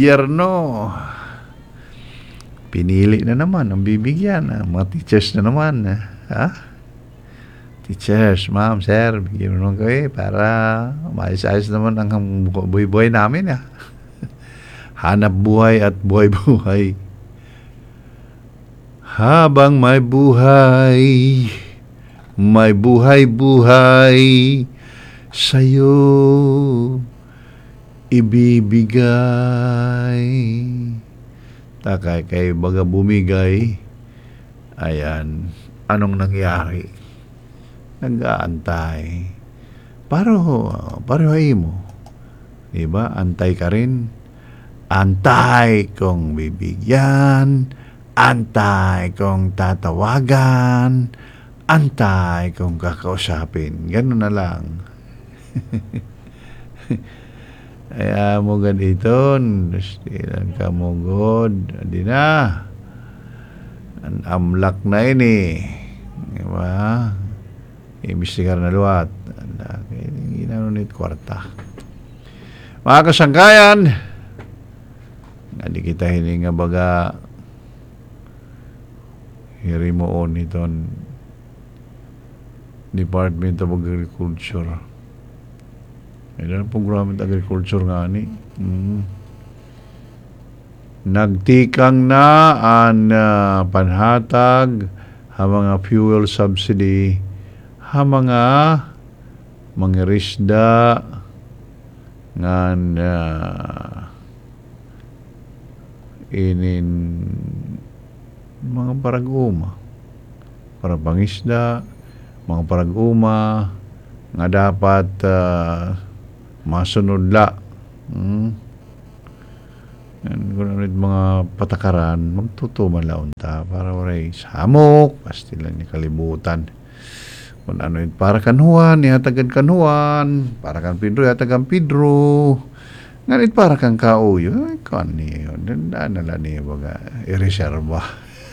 gobyerno, pinili na naman ang bibigyan. Mga teachers na naman. Teachers, ma'am, sir, bigyan mo naman kayo para maayos-ayos naman ang buhay-buhay namin. Hanap buhay at buhay-buhay. Habang may buhay-buhay sa'yo ibibigay. Takay kay baga bumigay. Ayan, anong nangyari? Nag-aantay. Pareho mo. Diba? Antay ka rin. Antay kong bibigyan. Antay kong tatawagan. Antay kong kakausapin. Ganun na lang. Kaya mo ganito. Stilan ka mo God. Di na. Ang amlak na ini. Diba? Imbestigar na luwat. Ginanunit kwarta. Mga kasangkayan, hindi kita hininga baga hirimoon iton Department of Agriculture. Ilan ang program ng agriculture nga ni? Nagtikang na ang panhatag ang mga fuel subsidy ang mga mangirisda nga inin mga parag-uma para pangisda, mga parag-uma nga dapat masunod la. Kung mga patakaran magtutuman launta para waray samok pastilan ni kalibutan. Kung ano yun, para kanhuan, ihatagan kanhuan, para kan Pedro, ihatagan Pedro. Nganit para kang kauyo, ay, kan niyo, dandaan nala niyo baga, i-reserva.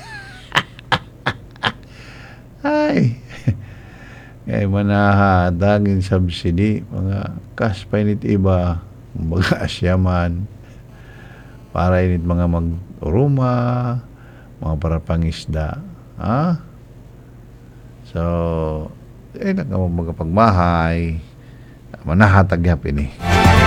Ay, kaya manahatag yung subsidy, mga kaspainit iba, mga asyaman, para init mga mag-uruma, mga para pangisda. So, naka mo magpagmahay, manahatag yapin eh.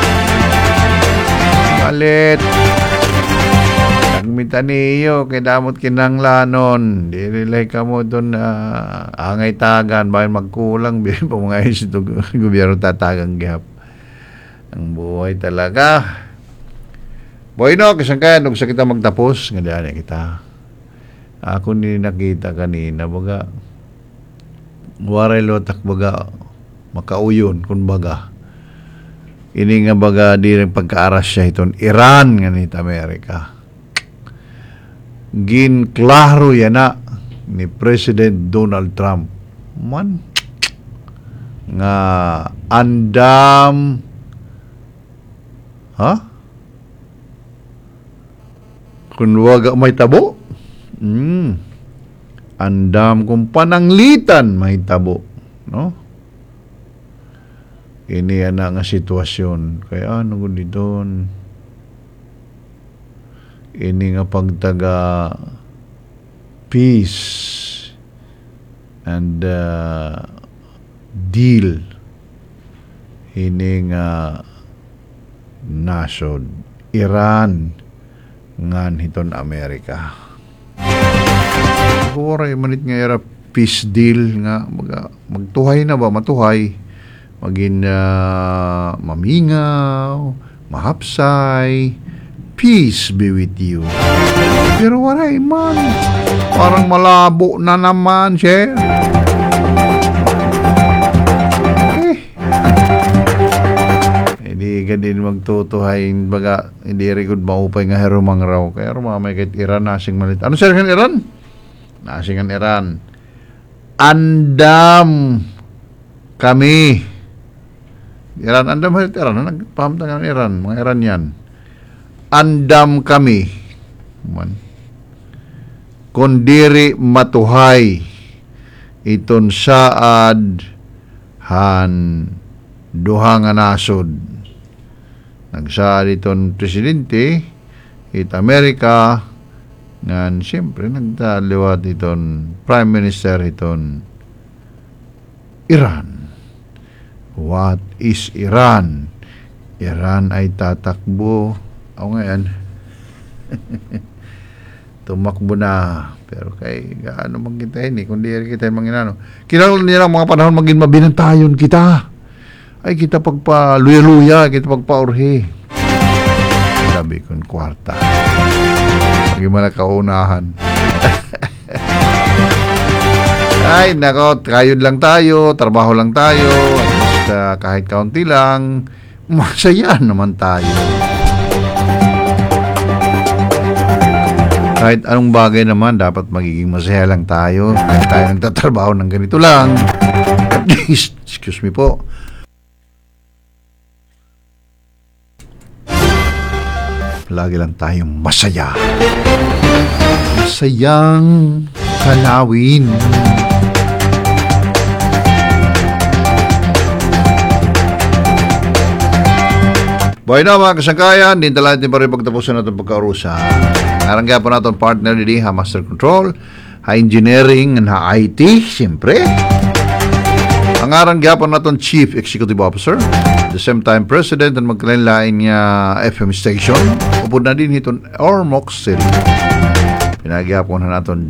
Palit. Nagmita niyo, kay damot kinanglanon. Di rilay ka mo doon angay tagan, bakit magkulang, bili pa mga isito, gobyerno tatagang gap. Ang buhay talaga. Boy no, kasi kaya, nung sa kita magtapos, nga diyan kita. Ako ni nakita kanina, baga, waray lotak baga makauyon kun baga ini nga baga di rin pagkaaras siya iton Iran nga nit Amerika ginklaro yan na ni President Donald Trump man nga andam kun waga may tabo andam kung pananglitan may tabo, no? Ini ana nga sitwasyon kaya ano gud didon ini nga pagtaga peace and deal ini nga nasod Iran ngan hiton Amerika. Huwaray manit nga era peace deal nga magtuhay na ba matuhay maging mamingaw mahapsay peace be with you pero waray man parang malabo na naman siya hindi ganun magtutuhay baga hindi rigod maupay nga herumang raw kaya rumamay kahit Iran nasing malit ano sir kan Iran? Nasingan Iran. Andam kami. Iran, andam halit Iran. Nagpahamtangan Iran. Mga Iran yan. Andam kami. Kundiri matuhay. Iton saad han duha nga nasod. Nagsaad iton presidente it America, ngan siyempre nagdaliwat iton Prime Minister iton Iran. What is Iran? Iran ay tatakbo. O ngayon, tumakbo na. Pero kay gaano man kita ini, kundi kita yung manginano. Kinahanglan nila mga panahon maging mabinantayon kita. Ay kita pagpa-luya-luya, kita pagpa-urhi. Sabi kong kwarta. Lagi mo na kaunahan. Ay, nako, kayod lang tayo, trabaho lang tayo, at kahit kaunti lang, masaya naman tayo. Kahit anong bagay naman, dapat magiging masaya lang tayo. Kahit tayo nagtatrabaho ng ganito lang. At least, excuse me po, lagi lang tayong masaya. Masayang kalawin. Buhay na mga kasangkayan, din talaga natin pa rin pagtapusan natin pagkaurusan. Narangga po natin partner din ha Master Control, ha Engineering, and ha IT, siyempre. Ang arangga po natin Chief Executive Officer, at the same time President and magkalain niya FM station. Upod na din ito Ormoc City. Pinagya po na natin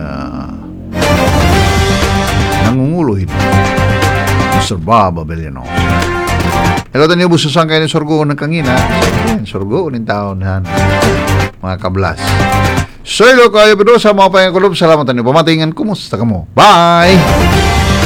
nangungulo ito. Mr. Baba Belianos. Hello, tanyo busasang kayo ng sorgo ng kangina. Sorgo ng taon na mga kablas. So, hello kayo pero sa mga pangyakulob. Salamat tanyo. Pamatingan, kumusta ka mo? Bye!